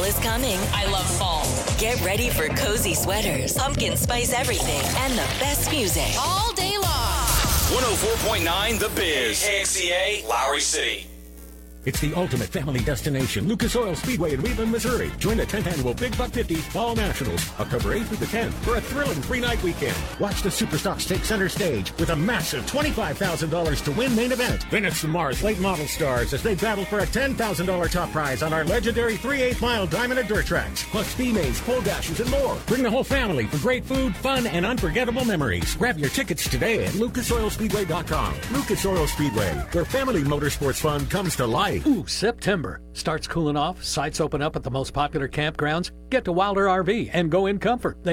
Fall is coming. I love fall. Get ready for cozy sweaters, pumpkin spice everything, and the best music. All day long. 104.9 The Biz. KXCA, Lowry City. It's the ultimate family destination, Lucas Oil Speedway in Wheatland, Missouri. Join the 10th annual Big Buck 50 Fall Nationals, October 8th through the 10th, for a thrilling three-night weekend. Watch the Superstocks take center stage with a massive $25,000 to win main event. Then it's the Mars late model stars as they battle for a $10,000 top prize on our legendary 3/8 mile diamond and dirt tracks, plus speed mains, pole dashes, and more. Bring the whole family for great food, fun, and unforgettable memories. Grab your tickets today at lucasoilspeedway.com. Lucas Oil Speedway, where family motorsports fun comes to life. Ooh, September. Starts cooling off, sites open up at the most popular campgrounds. Get to Wilder RV and go in comfort.